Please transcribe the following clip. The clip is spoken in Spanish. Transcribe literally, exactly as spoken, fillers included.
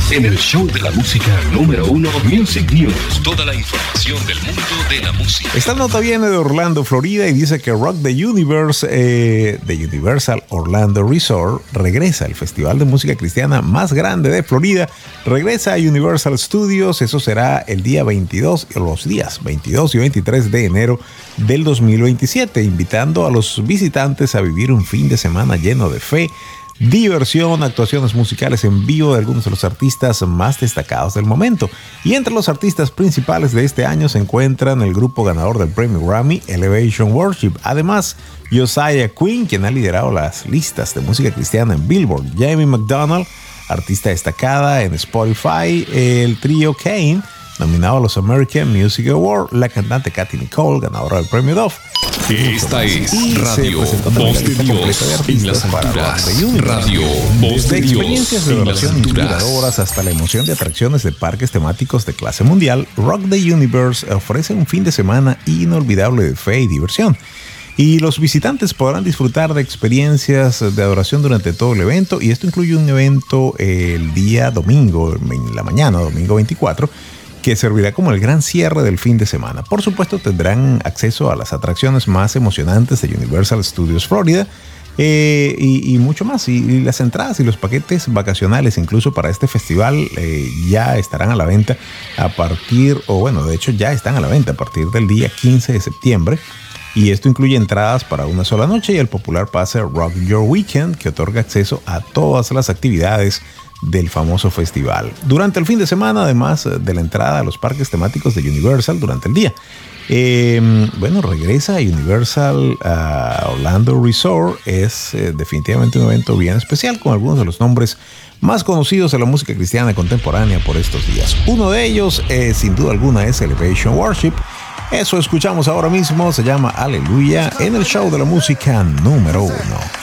en el show de la música número uno, Music News. Toda la información del mundo de la música. Esta nota viene de Orlando, Florida, y dice que Rock the Universe eh, de Universal Orlando Resort regresa. El festival de música cristiana más grande de Florida regresa a Universal Studios. Eso será el día veintidós, los días veintidós y veintitrés de enero del dos mil veintisiete, invitando a los visitantes a vivir un fin de semana lleno de fe, diversión, actuaciones musicales en vivo de algunos de los artistas más destacados del momento. Y entre los artistas principales de este año se encuentran el grupo ganador del premio Grammy, Elevation Worship. Además, Josiah Quinn, quien ha liderado las listas de música cristiana en Billboard. Jamie McDonald, artista destacada en Spotify. El trío Kane, nominado a los American Music Awards. La cantante Katy Nicole, ganadora del premio Dove. Esta es Radio Voz de Dios en las alturas. Radio Voz de Dios experiencias de adoración inspiradoras hasta la emoción de atracciones de parques temáticos de clase mundial, Rock the Universe ofrece un fin de semana inolvidable de fe y diversión. Y los visitantes podrán disfrutar de experiencias de adoración durante todo el evento. Y esto incluye un evento el día domingo, en la mañana, domingo veinticuatro, que servirá como el gran cierre del fin de semana. Por supuesto, tendrán acceso a las atracciones más emocionantes de Universal Studios Florida eh, y, y mucho más. Y, y las entradas y los paquetes vacacionales, incluso para este festival, eh, ya estarán a la venta a partir, o bueno, de hecho ya están a la venta a partir del día quince de septiembre. Y esto incluye entradas para una sola noche y el popular pase Rock Your Weekend, que otorga acceso a todas las actividades del famoso festival durante el fin de semana, además de la entrada a los parques temáticos de Universal durante el día. Eh, bueno, regresa a Universal uh, Orlando Resort. Es eh, definitivamente un evento bien especial con algunos de los nombres más conocidos de la música cristiana contemporánea por estos días. Uno de ellos, eh, sin duda alguna, es Elevation Worship. Eso escuchamos ahora mismo, se llama Aleluya en el show de la música número uno.